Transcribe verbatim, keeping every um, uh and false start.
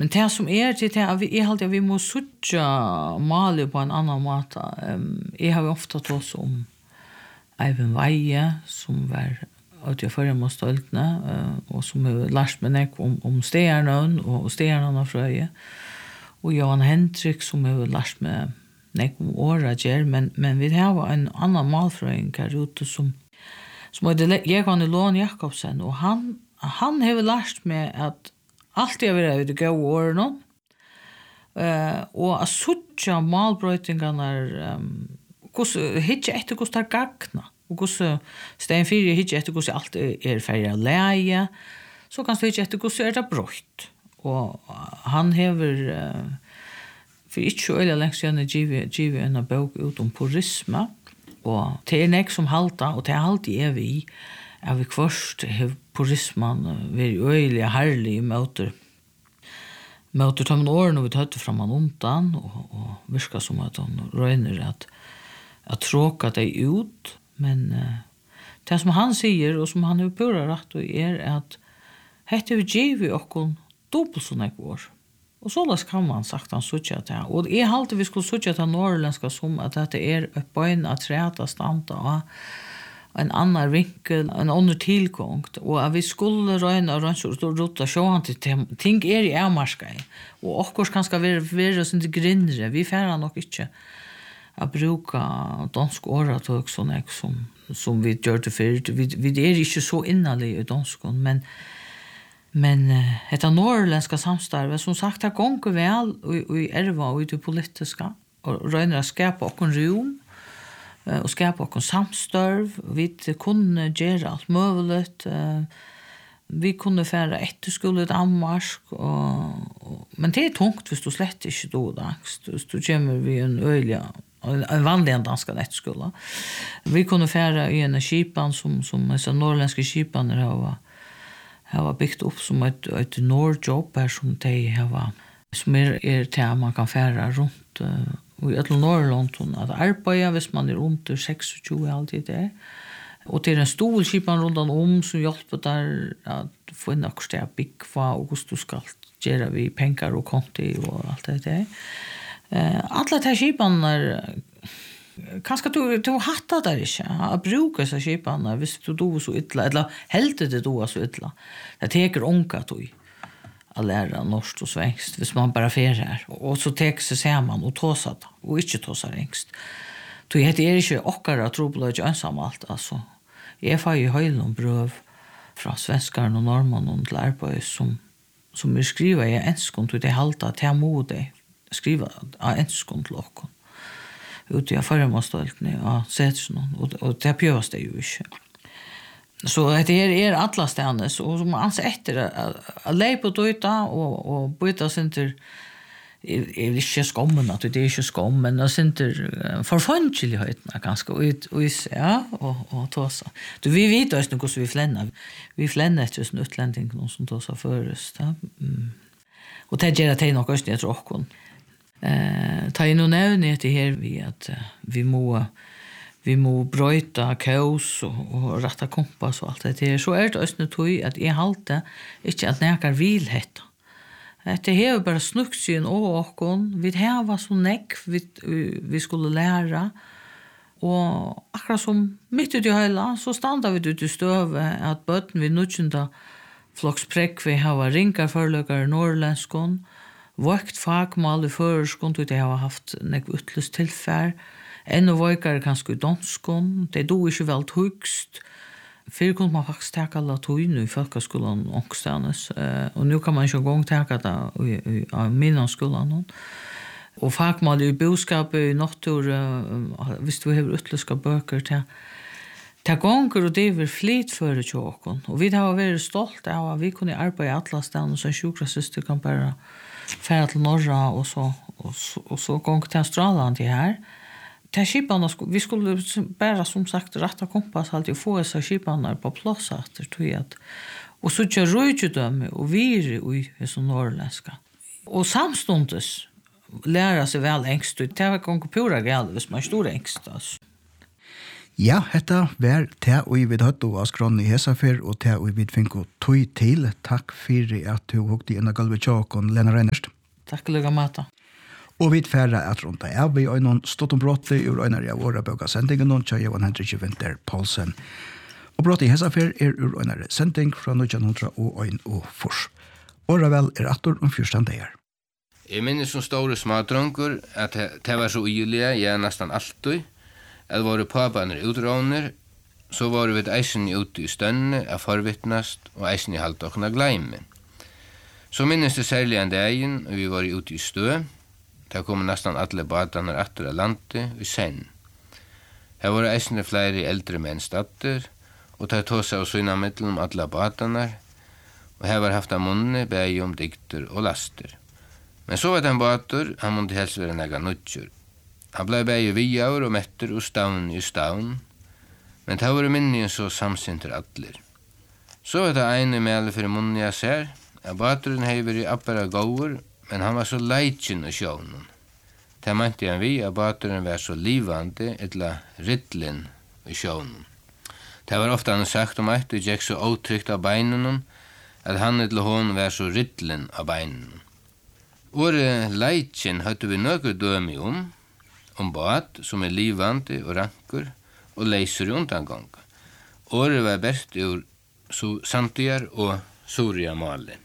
Men det som är till det vi är alltid vi måste söka mål på en annan måte. Um, jag har ofta tagit om Eivind Veie som var att jag förra måste stoltna uh, och som har lärt mig om om stjärnan och stjärnan av fröje. Och Johan Hendrik som har lärt mig nek om årager, men men vi har en annan målfröing här ute som som är Egon Elon Jakobsen och han han har lärt mig att allt jag vill ha det gå år nå. Eh och att söka målbrötingarna um, kus hitcha efter kus tar gagna och kus sten fyra hitcha efter kus allt är färja läge så kan du hitcha efter kus är det brott och han häver uh, för inte öle längs sen giv giv en bok ut om purisma och det är nek som halta och det är alltid är vi är vi först har purisman vi öle härlig motor motor tar man åren och vi tar fram man undan och och virka som att han röner att att tråka dig ut men uh, det som han säger och som han har pura rätt och är att heter vi giv och dubbelt så mycket år. Och så läs kan man sagt han söka det. Och är halt vi skulle söka det norrländska som att det är ett poäng att träta stanta en annan vinkel, en annan tillgång och att vi skulle röna och rota så han till ting är i ärmarska och också kanske vara vara så inte grindre. Vi färra nog inte att bruka dansk oratog sån som som vi gör det för vi vi är inte så innalig i danskon men Men uh, detta norrländska samstarvet som sagt det gånger väl och i erva och i det politiska och rönar att skapa och en rum uh, och skapa och en samstarv vi kunde göra allt möjligt uh, vi kunde färra efterskolet Danmark och, och, men det är tungt hvis du slett inte då dags du kommer vi en öliga en vanlig danska efterskola vi kunde färra i en skipan som, som dessa norrländska skipan är var Jag var byggt upp som ett ett norrjobb här som de har som är är det man kan färra runt och i alla Norrland att arbeta hvis man är under tjugoseks alltid det. Och det är en stor skipan runt om som hjälper där att få en extra big för och du ska göra vi pengar och konti och allt det där. Eh alla de skipan är kanske du du hattar där inte att bruka så skiparna visst du då så illa eller helt det då så illa det teker onka tog att lära norskt och svenskt hvis man bara fer här och så tek sig ser man och tåsat och inte tåsar engst då heter det inte okkara trubbel ensam allt alltså jag får ju höjlom bröv från svenskar och norrmän och lärare som som är skriva i enskon till det halta till mode skriva i enskon till och ute jag förra måste allt nu ja sätts någon och och det pjörs det ju inte så det är är alla stjärnor och som anser efter att lägga på detta och och byta center är är inte skommen att det är inte skommen och center förfånchligheten ganska ut och ja och och tåsa du vi vet oss något så vi flänna vi flänna efter sån utlänning någon som tåsa först ja mm. och det ger det något just det tror jag Eh, ta in och nämna det här vi att uh, vi må vi må bryta kaos och, och rätta kompass och allt det där. Så är det också tog att jag halta inte att näka vill hetta. Det här bara snuxen och åkon vi här var så näck vi vi skulle lära och akkurat som mitt ute i hela så standa vi ute i stöve att bötten vi nutjunda flockspräck vi har ringar förlökar norrländskon våkt fagmål i förskon till det har haft nek utlöst tillfär ännu våkare kanske i danskon det då inte väl högst för kunde man faktiskt ta alla tog nu i folkskolan ångstanes uh, och nu kan man ju gång ta det i minnanskolan och fagmål i boskap i natur uh, visst du har utländska böcker till ta gånger och det är flit för tjåkon och vi har varit stolta av att vi kunde arbeta i alla ställen som sjukrasyster kan bara färra till norra och så och så, och så gång till Australien det här. Det skiparna vi skulle bara som sagt rätta kompass alltid få dessa skiparna på plats efter tror jag att och så kör röjdöme och vi i så norrländska. Och samstundes lära sig väl engst det var gång pura gäll hvis man stor engst alltså. Ja, hetta var te og vi høtt og skrån i hesafer og te og vi finko tøy til. Takk fyrir at du hukte inn av gulvet tjåkon, Lena Reinerst. Takk lukka mata. Og vi tverra at rundt av vi og noen stått om brått i ur øynare av våra bøka sendingen noen tja Johan Hendrik Vinter Paulsen. Og brått i hesafer er ur øynare sending fra nitjan hundra og ein og fors. Åra vel er attor om fyrstand deir. Jeg minnes som store smadronker at det var så ugelige, ja, nesten alltid, at våre papaner utråner, så var vi eisen ute i stønne av forvittnast og eisen i halvdokna gleime. Så minnes det særlig en dagen, og vi var ute i stø, der kom nesten alle badaner atter av landet i senn. Her var eisen flere eldre menn statter, og der tog seg og syna mellom alle badaner, og her var haft av munne, bæg om dikter og laster. Men så var det en bader, han måtte helst være nega nutjur. Han blei bæg viaur og metter og stavn i stavn, men det var minnien så samsinter atler. Så var det ene mele for munni jeg ser, at baderen hei vært appara gåur, men han var så leitjen og sjånen. Det mente han vi at baderen var så livande, etla riddlin i sjånen. Det var ofta han sagt om eit, og gikk så åtrykt av beinen, at han etla hon var så riddlin av beinen. Åre leitjen hadde vi nøkker dømi om, om bad som er livande og rankur og leiser i undangang. Åre var best ur Santiar og Soria Malen.